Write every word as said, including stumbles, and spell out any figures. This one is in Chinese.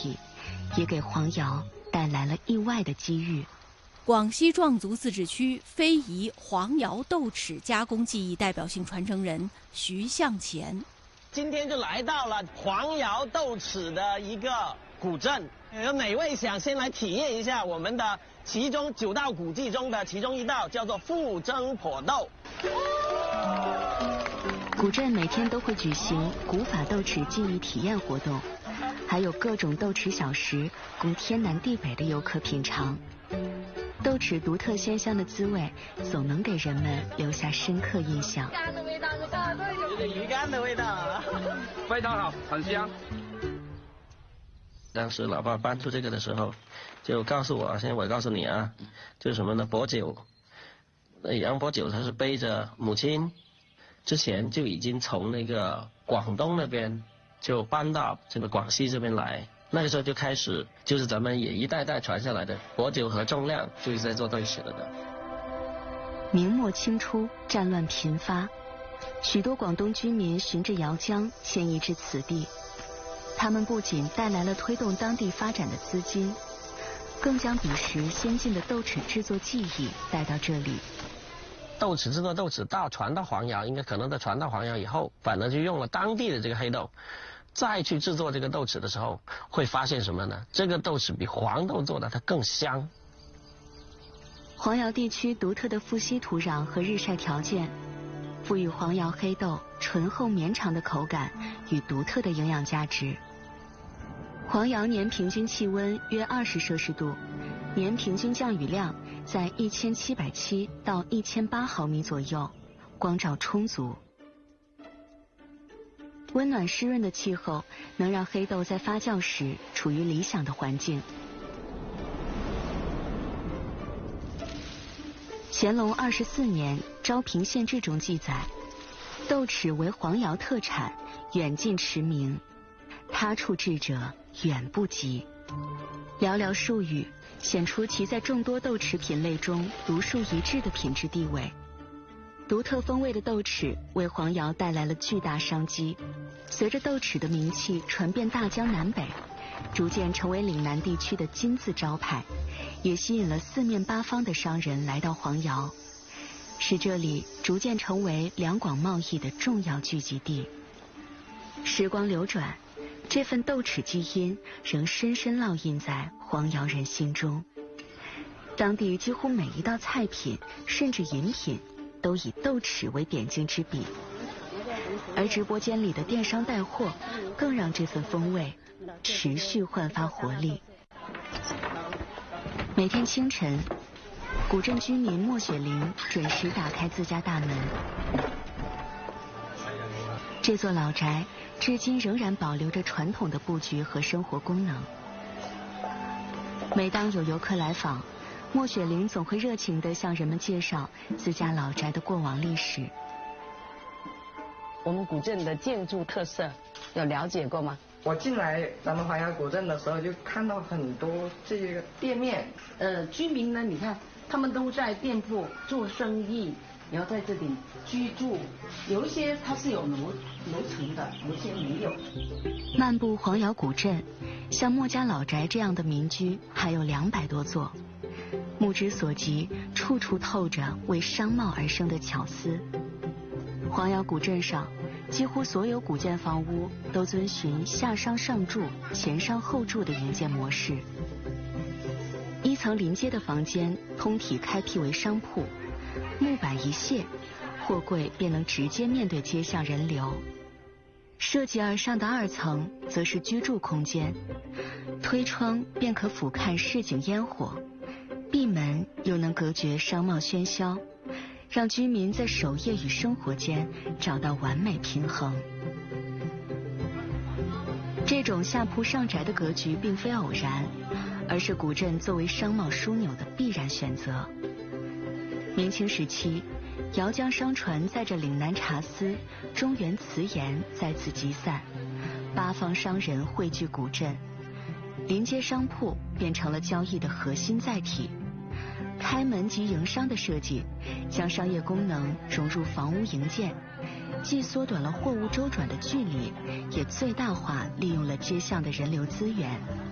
体，也给黄瑶带来了意外的机遇。 广西壮族自治区非遗黄窑豆豉加工技艺代表性传承人徐向前， 今天就来到了黄窑豆豉的一个古镇，有哪位想先来体验一下我们的其中九道古技中的其中一道，叫做富蒸破豆。 古镇每天都会举行古法豆豉技艺体验活动，还有各种豆豉小食供天南地北的游客品尝。豆豉独特鲜香的滋味，总能给人们留下深刻印象。 干的味道，有点鱼干的味道啊， 非常好，很香。 当时老爸搬出这个的时候，就告诉我，现在我告诉你啊，就是什么呢？薄酒，杨薄酒他是背着母亲，之前就已经从那个广东那边就搬到这个广西这边来。那个时候就开始，就是咱们也一代代传下来的薄酒和重量，就是在做豆豉了的。 明末清初，战乱频发，许多广东居民循着姚江迁移至此地。他们不仅带来了推动当地发展的资金，更将彼时先进的豆豉制作技艺带到这里。 豆豉制作豆豉到传到黄窑，应该可能在传到黄窑以后，反而就用了当地的这个黑豆。再去制作这个豆豉的时候，会发现什么呢？这个豆豉比黄豆做的它更香。 黄窑地区独特的富硒土壤和日晒条件，赋予黄窑黑豆醇厚绵长的口感与独特的营养价值。黄窑年平均气温约二十摄氏度，年平均降雨量在一千七百七到一千八毫米左右，光照充足。温暖湿润的气候能让黑豆在发酵时处于理想的环境。乾隆二十四年《昭平县志》中记载，豆豉为黄窑特产，远近驰名，他处制者远不及。寥寥数语显出其在众多豆豉品类中独树一帜的品质地位。独特风味的豆豉为黄窑带来了巨大商机，随着豆豉的名气传遍大江南北，逐渐成为岭南地区的金字招牌，也吸引了四面八方的商人来到黄窑，使这里逐渐成为两广贸易的重要聚集地。时光流转，这份豆豉基因仍深深烙印在黄窑人心中。当地几乎每一道菜品，甚至饮品，都以豆豉为点睛之笔，而直播间里的电商带货更让这份风味持续焕发活力。每天清晨，古镇居民莫雪玲准时打开自家大门。这座老宅至今仍然保留着传统的布局和生活功能。每当有游客来访，莫雪玲总会热情地向人们介绍自家老宅的过往历史。 我们古镇的建筑特色有了解过吗？ 我进来咱们黄窑古镇的时候，就看到很多这个店面。 呃，居民呢，你看他们都在店铺做生意，然后在这里居住，有一些它是有楼楼层的，有些没有。 漫步黄窑古镇，像莫家老宅这样的民居还有两百多座。目之所及，处处透着为商贸而生的巧思。黄窑古镇上，几乎所有古建房屋都遵循下商上筑、前商后筑的营建模式。一层临街的房间通体开辟为商铺，木板一卸，货柜便能直接面对街巷人流。设计而上的二层则是居住空间，推窗便可俯瞰市井烟火，闭门又能隔绝商贸喧嚣，让居民在守业与生活间找到完美平衡。这种下铺上宅的格局并非偶然，而是古镇作为商贸枢纽的必然选择。明清时期，姚江商船载着岭南茶丝、中原瓷盐在此集散，八方商人汇聚古镇，临街商铺变成了交易的核心载体。开门即营商的设计，将商业功能融入房屋营建，既缩短了货物周转的距离，也最大化利用了街巷的人流资源。